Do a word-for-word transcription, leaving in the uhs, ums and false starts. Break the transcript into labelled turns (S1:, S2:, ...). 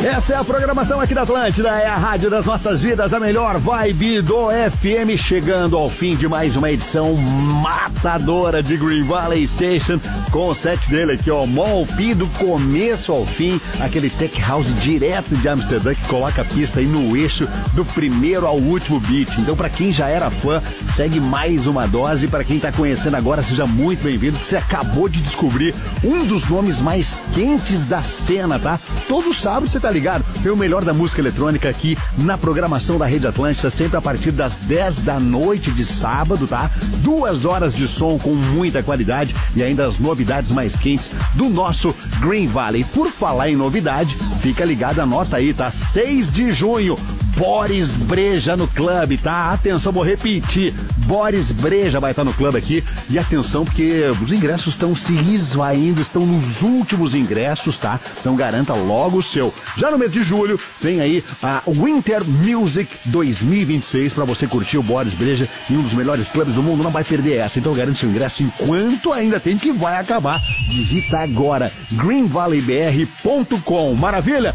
S1: Essa é a programação aqui da Atlântida, é a rádio das nossas vidas, a melhor vibe do F M, chegando ao fim de mais uma edição matadora de Green Valley Station, com o set dele aqui, ó, Malpi, do começo ao fim, aquele tech house direto de Amsterdã que coloca a pista aí no eixo do primeiro ao último beat. Então, pra quem já era fã, segue mais uma dose. Pra quem tá conhecendo agora, seja muito bem-vindo, que você acabou de descobrir um dos nomes mais quentes da cena, tá? Todo sábado você tá ligado? Tem o melhor da música eletrônica aqui na programação da Rede Atlântida, sempre a partir das dez da noite de sábado, tá? Duas horas de som com muita qualidade e ainda as novidades mais quentes do nosso Green Valley. Por falar em novidade, fica ligado, anota aí, tá? seis de junho, Boris Breja no clube, tá? Atenção, vou repetir. Boris Breja vai estar no clube aqui. E atenção, porque os ingressos estão se esvaindo, estão nos últimos ingressos, tá? Então garanta logo o seu. Já no mês de julho, vem aí a Winter Music dois mil e vinte e seis para você curtir o Boris Breja em um dos melhores clubes do mundo. Não vai perder essa. Então garante seu ingresso enquanto ainda tem, que vai acabar. Digita agora green valley b r ponto com. Maravilha?